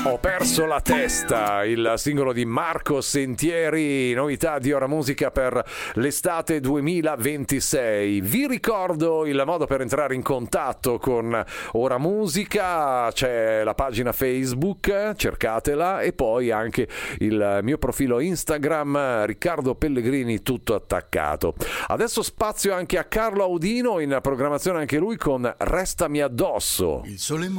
Ho perso la testa, il singolo di Marco Sentieri, novità di Ora Musica per l'estate 2026. Vi ricordo il modo per entrare in contatto con Ora Musica, c'è la pagina Facebook, cercatela, e poi anche il mio profilo Instagram, Riccardo Pellegrini, tutto attaccato. Adesso spazio anche a Carlo Audino, in programmazione anche lui con Restami addosso. Il sole